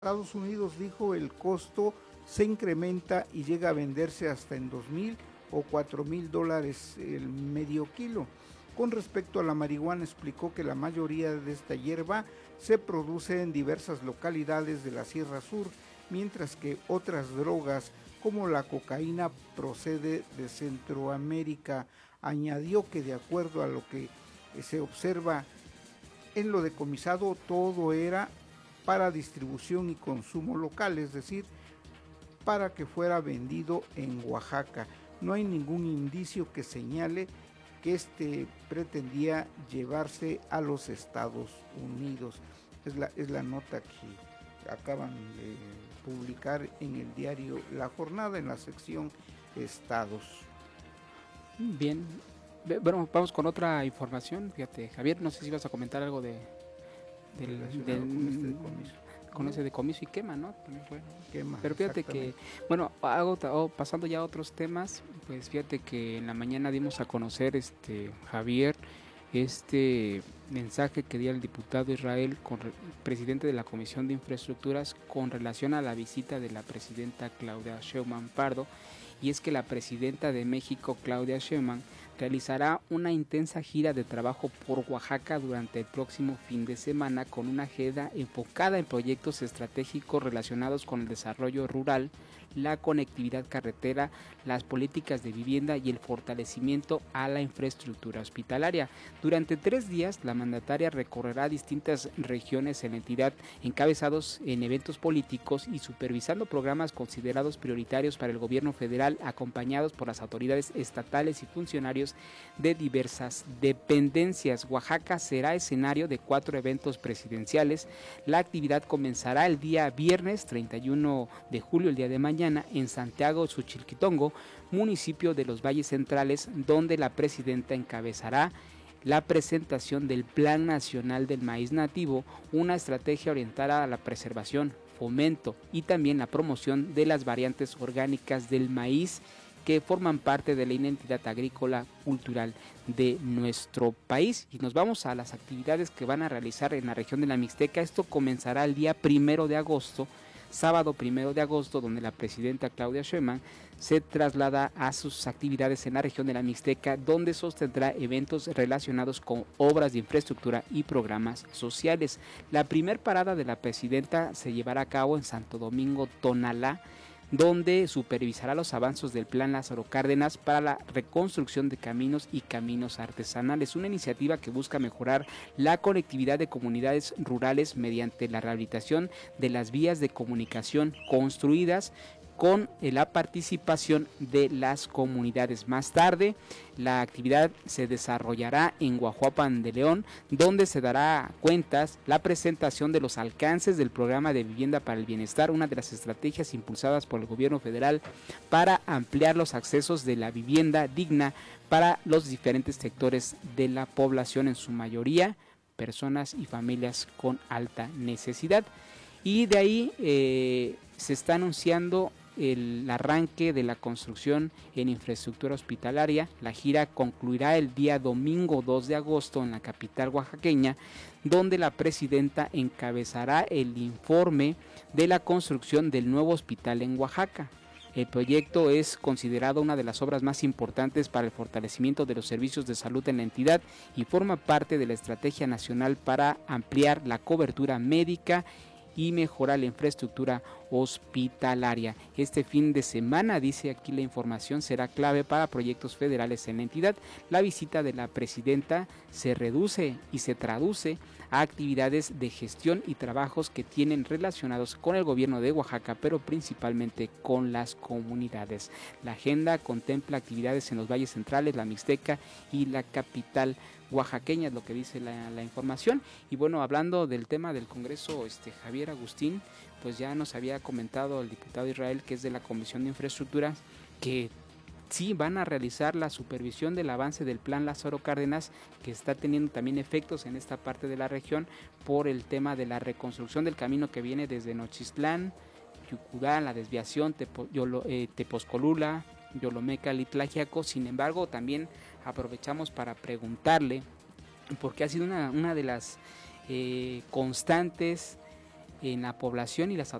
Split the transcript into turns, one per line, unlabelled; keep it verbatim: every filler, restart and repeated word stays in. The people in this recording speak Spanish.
Estados Unidos dijo el costo se incrementa y llega a venderse hasta en dos mil o cuatro mil dólares el medio kilo. Con respecto a la marihuana, explicó que la mayoría de esta hierba se produce en diversas localidades de la Sierra Sur, mientras que otras drogas como la cocaína procede de Centroamérica. Añadió que de acuerdo a lo que se observa en lo decomisado, todo era para distribución y consumo local, es decir, para que fuera vendido en Oaxaca. No hay ningún indicio que señale que este pretendía llevarse a los Estados Unidos. Es la, es la nota que acaban de publicar en el diario La Jornada en la sección Estados.
Bien, bueno, vamos con otra información. Fíjate, Javier, no sé si vas a comentar algo de del, del
con este decomiso.
Con ese decomiso y quema, ¿no? También fue.
Quema,
pero fíjate que, bueno, hago, oh, pasando ya a otros temas, pues fíjate que en la mañana dimos a conocer, este Javier, este mensaje que dio el diputado Israel, con, presidente de la Comisión de Infraestructuras, con relación a la visita de la presidenta Claudia Sheinbaum Pardo, y es que la presidenta de México, Claudia Sheinbaum, realizará una intensa gira de trabajo por Oaxaca durante el próximo fin de semana, con una agenda enfocada en proyectos estratégicos relacionados con el desarrollo rural, la conectividad carretera, las políticas de vivienda y el fortalecimiento a la infraestructura hospitalaria. Durante tres días, la mandataria recorrerá distintas regiones en la entidad, encabezados en eventos políticos y supervisando programas considerados prioritarios para el gobierno federal, acompañados por las autoridades estatales y funcionarios de diversas dependencias. Oaxaca será escenario de cuatro eventos presidenciales. La actividad comenzará el día viernes treinta y uno de julio, el día de mañana, en Santiago Xochilquitongo, municipio de los Valles Centrales, donde la presidenta encabezará la presentación del Plan Nacional del Maíz Nativo, una estrategia orientada a la preservación, fomento y también la promoción de las variantes orgánicas del maíz que forman parte de la identidad agrícola cultural de nuestro país. Y nos vamos a las actividades que van a realizar en la región de la Mixteca. Esto comenzará el día primero de agosto, sábado primero de agosto, donde la presidenta Claudia Sheinbaum se traslada a sus actividades en la región de la Mixteca, donde sostendrá eventos relacionados con obras de infraestructura y programas sociales. La primer parada de la presidenta se llevará a cabo en Santo Domingo, Tonalá, donde supervisará los avances del Plan Lázaro Cárdenas para la reconstrucción de caminos y caminos artesanales, una iniciativa que busca mejorar la conectividad de comunidades rurales mediante la rehabilitación de las vías de comunicación construidas con la participación de las comunidades. Más tarde, la actividad se desarrollará en Guajuapan de León, donde se dará cuentas la presentación de los alcances del programa de vivienda para el bienestar, una de las estrategias impulsadas por el gobierno federal para ampliar los accesos de la vivienda digna para los diferentes sectores de la población, en su mayoría personas y familias con alta necesidad. Y de ahí eh, se está anunciando el arranque de la construcción en infraestructura hospitalaria. La gira concluirá el día domingo dos de agosto en la capital oaxaqueña, donde la presidenta encabezará el informe de la construcción del nuevo hospital en Oaxaca. El proyecto es considerado una de las obras más importantes para el fortalecimiento de los servicios de salud en la entidad y forma parte de la estrategia nacional para ampliar la cobertura médica y mejorar la infraestructura hospitalaria. Este fin de semana, dice aquí la información, será clave para proyectos federales en la entidad. La visita de la presidenta se reduce y se traduce a actividades de gestión y trabajos que tienen relacionados con el gobierno de Oaxaca, pero principalmente con las comunidades. La agenda contempla actividades en los valles centrales, la Mixteca y la capital oaxaqueña, es lo que dice la, la información. Y bueno, hablando del tema del Congreso, este Javier Agustín, pues ya nos había comentado el diputado Israel, que es de la Comisión de Infraestructura, que sí van a realizar la supervisión del avance del Plan Lázaro Cárdenas, que está teniendo también efectos en esta parte de la región por el tema de la reconstrucción del camino que viene desde Nochistlán, Yucudá, la desviación, Tepo, Yolo, eh, Tepozcolula, Yolomeca, Litlajiaco. Sin embargo, también aprovechamos para preguntarle, porque ha sido una, una de las eh, constantes en la población y las